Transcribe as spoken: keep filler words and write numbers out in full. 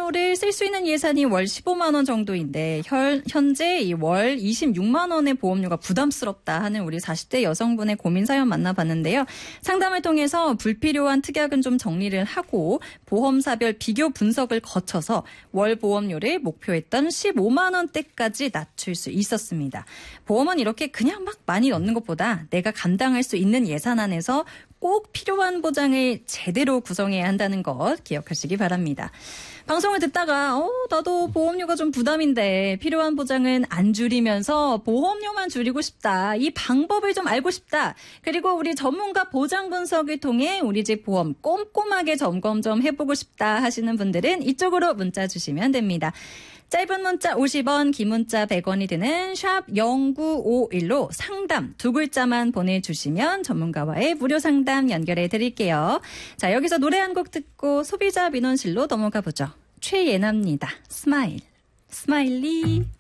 보험료를 쓸 수 있는 예산이 월 십오만 원 정도인데 현, 현재 이 월 이십육만 원의 보험료가 부담스럽다 하는 우리 사십 대 여성분의 고민 사연 만나봤는데요. 상담을 통해서 불필요한 특약은 좀 정리를 하고 보험사별 비교 분석을 거쳐서 월 보험료를 목표했던 십오만 원대까지 낮출 수 있었습니다. 보험은 이렇게 그냥 막 많이 넣는 것보다 내가 감당할 수 있는 예산 안에서 꼭 필요한 보장을 제대로 구성해야 한다는 것 기억하시기 바랍니다. 방송을 듣다가 어 나도 보험료가 좀 부담인데 필요한 보장은 안 줄이면서 보험료만 줄이고 싶다. 이 방법을 좀 알고 싶다. 그리고 우리 전문가 보장 분석을 통해 우리 집 보험 꼼꼼하게 점검 좀 해보고 싶다 하시는 분들은 이쪽으로 문자 주시면 됩니다. 짧은 문자 오십 원, 긴 문자 백 원이 드는 샵 공구오일로 상담 두 글자만 보내주시면 전문가와의 무료 상담 연결해 드릴게요. 자, 여기서 노래 한 곡 듣고 소비자 민원실로 넘어가 보죠. 최예나입니다. 스마일. 스마일리.